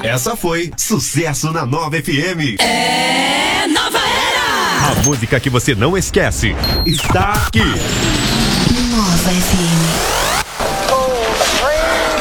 Essa foi Sucesso na Nova FM. É Nova Era! A música que você não esquece está aqui.